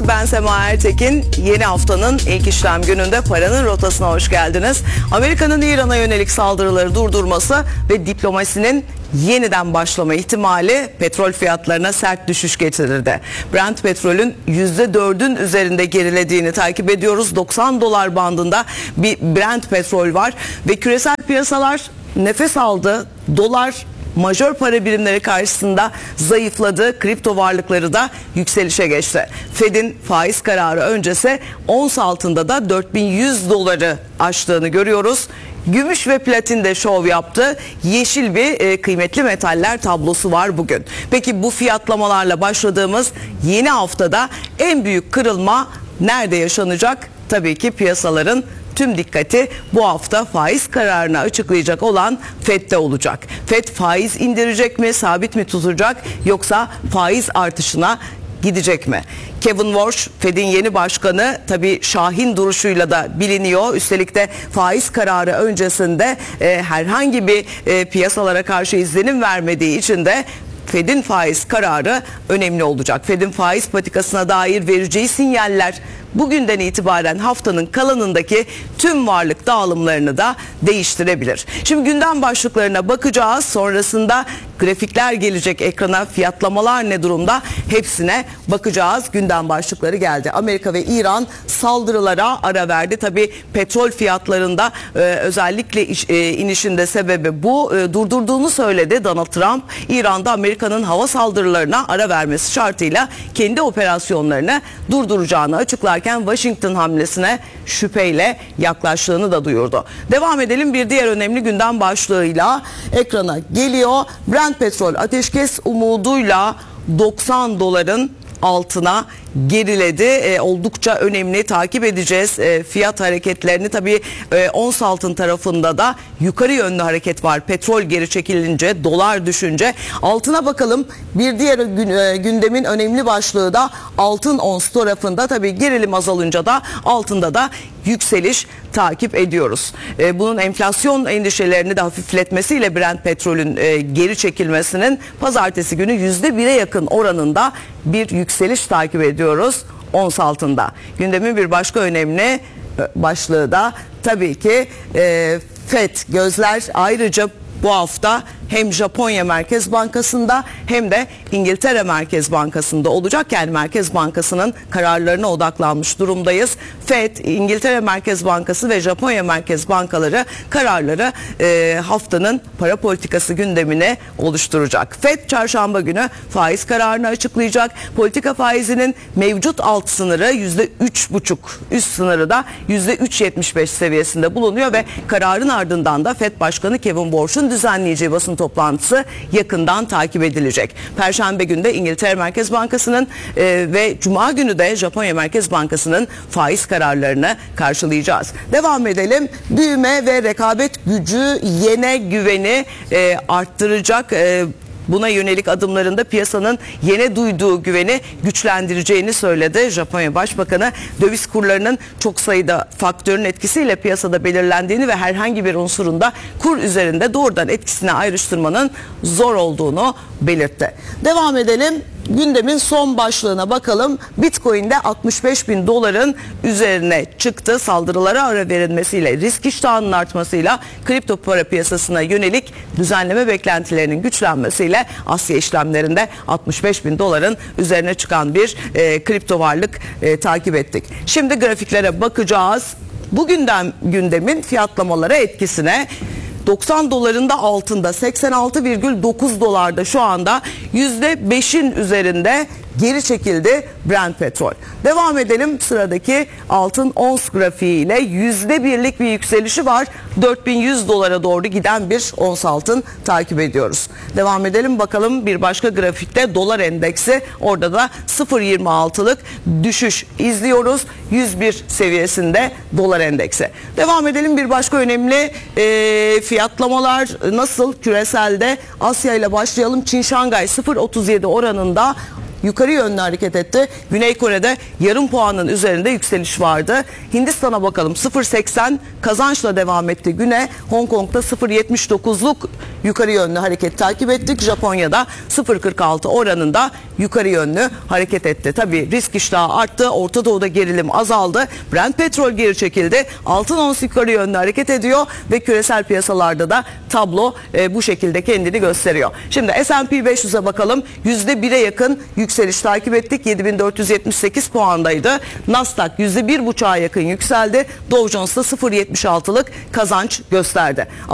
Ben Sema Ertekin. Yeni haftanın ilk işlem gününde paranın rotasına hoş geldiniz. Amerika'nın İran'a yönelik saldırıları durdurması ve diplomasinin yeniden başlama ihtimali petrol fiyatlarına sert düşüş getirirdi. Brent petrolün %4'ün üzerinde gerilediğini takip ediyoruz. 90 dolar bandında bir Brent petrol var ve küresel piyasalar nefes aldı. Dolar majör para birimleri karşısında zayıfladı. Kripto varlıkları da yükselişe geçti. Fed'in faiz kararı öncesi ons altında da 4100 doları aştığını görüyoruz. Gümüş ve platin de şov yaptı. Yeşil bir kıymetli metaller tablosu var bugün. Peki bu fiyatlamalarla başladığımız yeni haftada en büyük kırılma nerede yaşanacak? Tabii ki piyasaların tüm dikkati bu hafta faiz kararını açıklayacak olan Fed'de olacak. Fed faiz indirecek mi, sabit mi tutacak yoksa faiz artışına gidecek mi? Kevin Warsh, Fed'in yeni başkanı, tabii şahin duruşuyla da biliniyor. Üstelik de faiz kararı öncesinde herhangi bir piyasalara karşı izlenim vermediği için de Fed'in faiz kararı önemli olacak. Fed'in faiz patikasına dair vereceği sinyaller bugünden itibaren haftanın kalanındaki tüm varlık dağılımlarını da değiştirebilir. Şimdi gündem başlıklarına bakacağız. Sonrasında grafikler gelecek ekrana, fiyatlamalar ne durumda, hepsine bakacağız. Gündem başlıkları geldi. Amerika ve İran saldırılara ara verdi. Tabii petrol fiyatlarında özellikle inişinde sebebi bu. Durdurduğunu söyledi Donald Trump. İran'da Amerika'nın hava saldırılarına ara vermesi şartıyla kendi operasyonlarını durduracağını açıklarken Washington hamlesine şüpheyle yaklaştığını da duyurdu. Devam edelim bir diğer önemli gündem başlığıyla ekrana geliyor. Brent petrol ateşkes umuduyla 90 doların altına geriledi. Oldukça önemli, takip edeceğiz fiyat hareketlerini. Tabii ons altın tarafında da yukarı yönlü hareket var. Petrol geri çekilince, dolar düşünce. Altına bakalım. Bir diğer gündemin önemli başlığı da altın ons tarafında. Tabii gerilim azalınca da altında da yükseliş takip ediyoruz. Bunun enflasyon endişelerini de hafifletmesiyle Brent petrolün geri çekilmesinin pazartesi günü %1'e yakın oranında bir yükseliş takip ediyoruz ons altında. Gündemin bir başka önemli başlığı da tabii ki Fed. Gözler ayrıca bu hafta hem Japonya Merkez Bankası'nda hem de İngiltere Merkez Bankası'nda olacak. Yani Merkez Bankası'nın kararlarına odaklanmış durumdayız. Fed, İngiltere Merkez Bankası ve Japonya Merkez Bankaları kararları haftanın para politikası gündemine oluşturacak. Fed çarşamba günü faiz kararını açıklayacak. Politika faizinin mevcut alt sınırı %3,5, üst sınırı da %3,75 seviyesinde bulunuyor ve kararın ardından da Fed Başkanı Kevin Warsh'un düzenleyeceği basın toplantısı yakından takip edilecek. Perşembe günü de İngiltere Merkez Bankası'nın ve Cuma günü de Japonya Merkez Bankası'nın faiz kararlarını karşılayacağız. Devam edelim. Büyüme ve rekabet gücü yene güveni arttıracak. Buna yönelik adımlarında piyasanın yeni duyduğu güveni güçlendireceğini söyledi Japonya Başbakanı. Döviz kurlarının çok sayıda faktörün etkisiyle piyasada belirlendiğini ve herhangi bir unsurun da kur üzerinde doğrudan etkisine ayrıştırmanın zor olduğunu belirtti. Devam edelim. Gündemin son başlığına bakalım. Bitcoin'de 65 bin doların üzerine çıktı. Saldırılara ara verilmesiyle, risk iştahının artmasıyla kripto para piyasasına yönelik düzenleme beklentilerinin güçlenmesiyle Asya işlemlerinde 65 bin doların üzerine çıkan bir kripto varlık takip ettik. Şimdi grafiklere bakacağız. Bugünden gündemin fiyatlamalara etkisine. 90 doların da altında, 86,9 dolarda şu anda %5'in üzerinde geri çekildi Brent petrol. Devam edelim, sıradaki altın ons grafiğiyle %1'lik bir yükselişi var. 4100 dolara doğru giden bir ons altın takip ediyoruz. Devam edelim bakalım bir başka grafikte dolar endeksi, orada da 0,26'lık düşüş izliyoruz. 101 seviyesinde dolar endeksi. Devam edelim bir başka önemli fiyatlamalar nasıl küreselde? Asya ile başlayalım. Çin Şangay 0,37 oranında yukarı yönlü hareket etti. Güney Kore'de yarım puanın üzerinde yükseliş vardı. Hindistan'a bakalım. 0.80 kazançla devam etti güne. Hong Kong'da 0.79'luk yukarı yönlü hareket takip ettik. Japonya'da 0.46 oranında yukarı yönlü hareket etti. Tabii risk iştahı arttı. Orta Doğu'da gerilim azaldı. Brent petrol geri çekildi. Altın ons yukarı yönlü hareket ediyor ve küresel piyasalarda da tablo bu şekilde kendini gösteriyor. Şimdi S&P 500'e bakalım. %1'e yakın yükseliş takip ettik. 7478 puandaydı. Nasdaq %1,5'a yakın yükseldi. Dow Jones da 0.76'lık kazanç gösterdi.